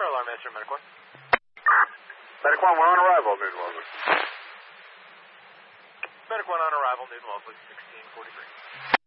for alarm answer, Medic 1. Medic 1, we're on arrival, Newton Wellesley. Medic 1 on arrival, Newton Wellesley, 1643.